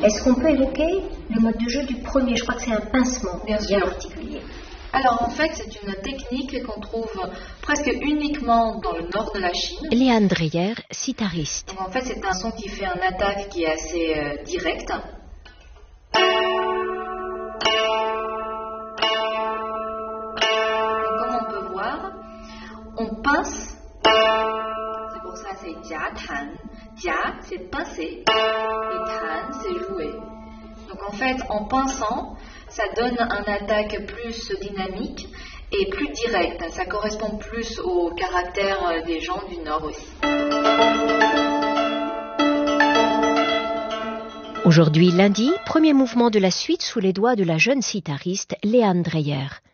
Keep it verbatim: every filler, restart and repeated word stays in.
Est-ce qu'on peut évoquer le mode de jeu du premier? Je crois que c'est un pincement bien, bien sûr. particulier. Alors en fait, c'est une technique qu'on trouve presque uniquement dans le nord de la Chine. Léane Dreyer, sitariste. Donc, en fait, c'est un son qui fait un attaque qui est assez euh, direct. Donc, comme on peut voir, on pince. C'est pour ça c'est jia tan. Jia, c'est pincer. Et tan, c'est jouer. Donc en fait, en pinçant, ça donne un attaque plus dynamique et plus direct. Ça correspond plus au caractère des gens du Nord aussi. Aujourd'hui, lundi, premier mouvement de la suite sous les doigts de la jeune sitariste Léane Dreyer.